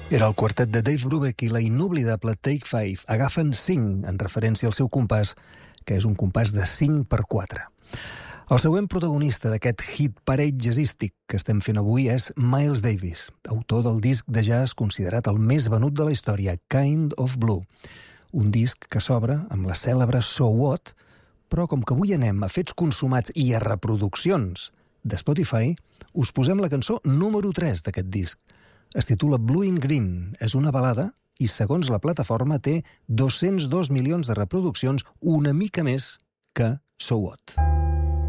Era el quartet de Dave Brubeck i la inoblidable Take 5 agafen 5 en referència al seu compàs, que és un compàs de 5/4. El següent protagonista d'aquest hit parell jazzístic que estem fent avui és Miles Davis, autor del disc de jazz considerat el més venut de la història, Kind of Blue. Un disc que s'obre amb la cèlebre So What, però com que avui anem a fets consumats i a reproduccions de Spotify, us posem la cançó número 3 d'aquest disc. Es titula Blue in Green, és una balada i, segons la plataforma, té 202 milions de reproduccions, una mica més que So What.